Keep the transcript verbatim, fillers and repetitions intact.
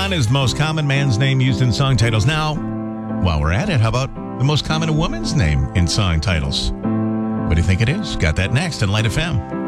one is the most common man's name used in song titles. Now, while we're at it, how about the most common woman's name in song titles? What do you think it is? Got that next on Light F M.